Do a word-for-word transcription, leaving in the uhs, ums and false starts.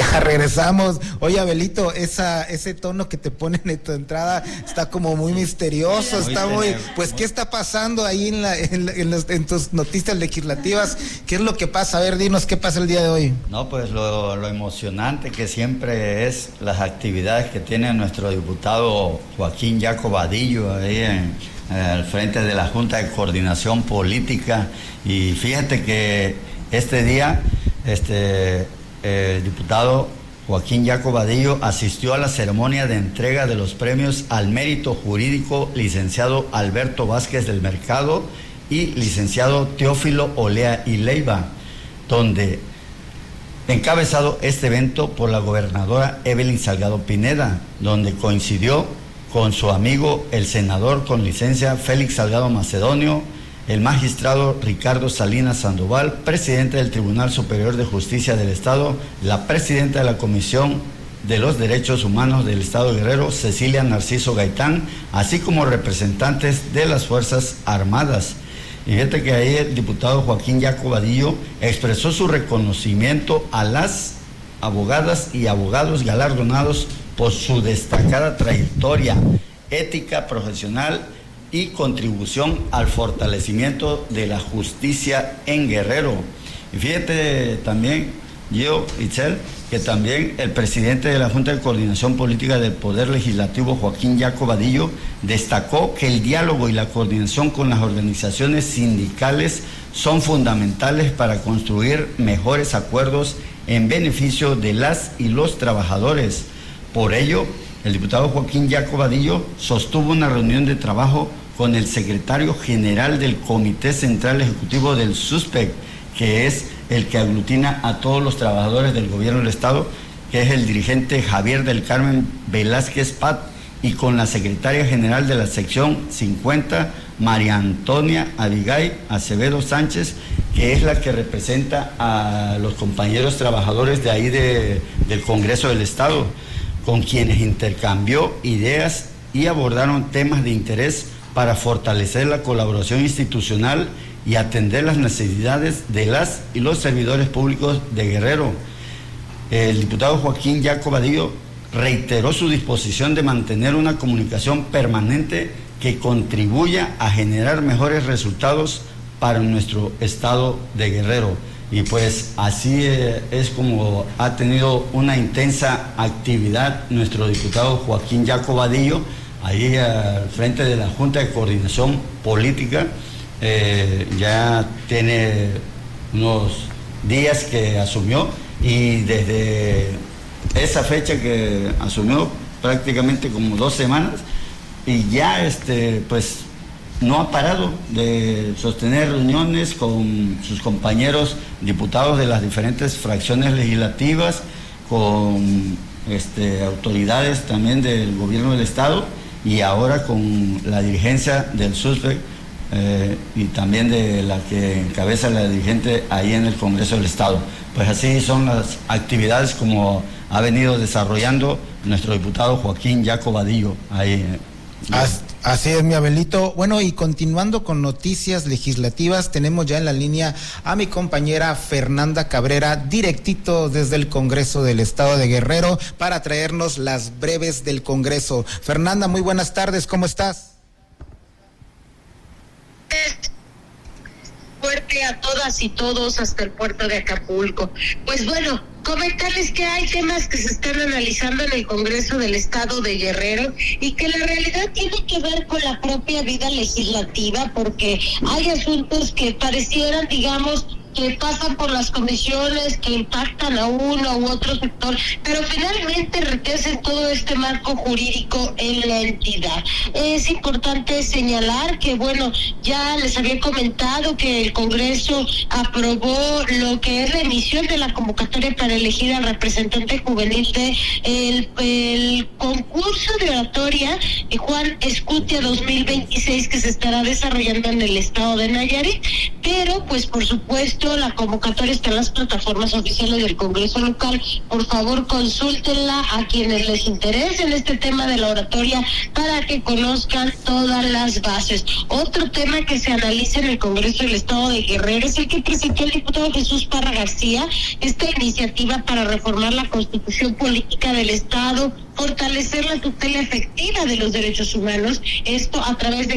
Regresamos. Oye, Abelito, esa, ese tono que te ponen en tu entrada está como muy misterioso, muy está muy... Pues, ¿qué está pasando ahí en, la, en, la, en, los, en tus noticias legislativas? ¿Qué es lo que pasa? A ver, dinos, ¿qué pasa el día de hoy? No, pues lo, lo emocionante que siempre es las actividades que tiene nuestro diputado Joaquín Jaco Vadillo ahí en, al frente de la Junta de Coordinación Política. Y fíjate que este día, este... el diputado Joaquín Jaco Vadillo asistió a la ceremonia de entrega de los premios al mérito jurídico licenciado Alberto Vázquez del Mercado y licenciado Teófilo Olea y Leiva, donde encabezado este evento por la gobernadora Evelyn Salgado Pineda, donde coincidió con su amigo el senador con licencia Félix Salgado Macedonio, el magistrado Ricardo Salinas Sandoval, presidente del Tribunal Superior de Justicia del Estado, la presidenta de la Comisión de los Derechos Humanos del Estado de Guerrero, Cecilia Narciso Gaitán, así como representantes de las Fuerzas Armadas. Y fíjate que ahí el diputado Joaquín Jaco Vadillo expresó su reconocimiento a las abogadas y abogados galardonados por su destacada trayectoria ética, profesional y contribución al fortalecimiento de la justicia en Guerrero. Y fíjate también, yo, Itzel, que también el presidente de la Junta de Coordinación Política del Poder Legislativo, Joaquín Jaco Vadillo, destacó que el diálogo y la coordinación con las organizaciones sindicales son fundamentales para construir mejores acuerdos en beneficio de las y los trabajadores. Por ello, el diputado Joaquín Jaco Vadillo sostuvo una reunión de trabajo con el secretario general del Comité Central Ejecutivo del SUSPEC, que es el que aglutina a todos los trabajadores del gobierno del Estado, que es el dirigente Javier del Carmen Velázquez Pat, y con la secretaria general de la sección cincuenta, María Antonia Adigay Acevedo Sánchez, que es la que representa a los compañeros trabajadores de ahí de, del Congreso del Estado, con quienes intercambió ideas y abordaron temas de interés para fortalecer la colaboración institucional y atender las necesidades de las y los servidores públicos de Guerrero. El diputado Joaquín Jaco Vadillo reiteró su disposición de mantener una comunicación permanente que contribuya a generar mejores resultados para nuestro estado de Guerrero. Y pues así es como ha tenido una intensa actividad nuestro diputado Joaquín Jaco Vadillo, ahí al frente de la Junta de Coordinación Política. Eh, ya tiene unos días que asumió, y desde esa fecha que asumió, prácticamente como dos semanas, y ya este pues no ha parado de sostener reuniones con sus compañeros diputados de las diferentes fracciones legislativas, con este, autoridades también del gobierno del Estado, y ahora con la dirigencia del SUSPEC, eh, y también de la que encabeza la dirigente ahí en el Congreso del Estado. Pues así son las actividades como ha venido desarrollando nuestro diputado Joaquín Jaco Vadillo ahí. As, así es, mi Abelito. Bueno, y continuando con noticias legislativas, tenemos ya en la línea a mi compañera Fernanda Cabrera, directito desde el Congreso del Estado de Guerrero, para traernos las breves del Congreso. Fernanda, muy buenas tardes, ¿cómo estás? Fuerte a todas y todos hasta el puerto de Acapulco. Pues bueno, comentarles que hay temas que se están analizando en el Congreso del Estado de Guerrero y que la realidad tiene que ver con la propia vida legislativa, porque hay asuntos que parecieran, digamos, que pasan por las comisiones, que impactan a uno u otro sector, pero finalmente enriquecen todo este marco jurídico en la entidad. Es importante señalar que, bueno, ya les había comentado que el Congreso aprobó lo que es la emisión de la convocatoria para elegir al representante juvenil de el, el concurso de oratoria Juan Escutia dos mil veintiséis, que se estará desarrollando en el estado de Nayarit, pero pues por supuesto repito, la convocatoria está en las plataformas oficiales del Congreso local. Por favor, consúltenla a quienes les interese en este tema de la oratoria para que conozcan todas las bases. Otro tema que se analiza en el Congreso del Estado de Guerrero es el que presentó el diputado Jesús Parra García, esta iniciativa para reformar la Constitución Política del Estado, fortalecer la tutela efectiva de los derechos humanos, esto a través de